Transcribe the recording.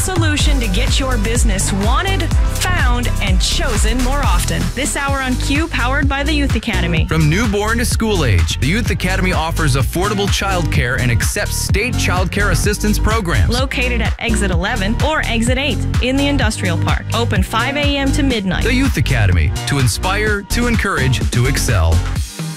solution to get your business wanted, found, and chosen more often. This hour on Q, powered by the Youth Academy. From newborn to school age, the Youth Academy offers affordable childcare and accepts state childcare assistance programs. Located at Exit 11 or Exit 8 in the Industrial Park. Open 5 a.m. to midnight. The Youth Academy, to inspire, to encourage, to excel.